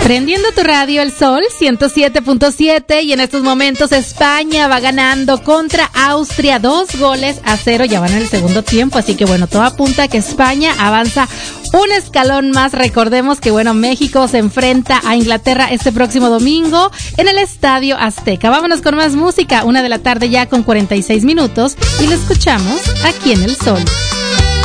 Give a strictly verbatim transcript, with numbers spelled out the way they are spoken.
Prendiendo tu radio, El Sol ciento siete punto siete, y en estos momentos España va ganando contra Austria dos goles a cero, ya van en el segundo tiempo, así que bueno, todo apunta a que España avanza un escalón más. Recordemos que bueno, México se enfrenta a Inglaterra este próximo domingo en el Estadio Azteca. Vámonos con más música, una de la tarde ya con cuarenta y seis minutos, y lo escuchamos aquí en El Sol.